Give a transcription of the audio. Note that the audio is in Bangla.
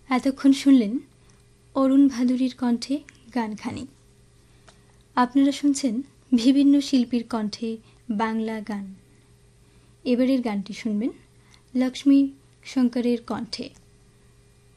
এতক্ষণ শুনলেন অরুণ ভাদুরীর কণ্ঠে গানখানি। আপনারা শুনছেন বিভিন্ন শিল্পীর কণ্ঠে বাংলা গান। এবারের গানটি শুনবেন লক্ষ্মী শঙ্করের কণ্ঠে।